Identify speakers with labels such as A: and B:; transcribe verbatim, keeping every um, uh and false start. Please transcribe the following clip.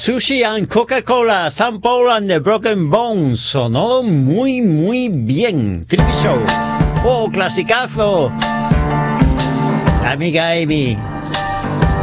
A: Sushi and Coca-Cola, Sam Paul and the Broken Bones. Sonó muy, muy bien. Creepy Show. Oh, clasicazo. Amiga Amy.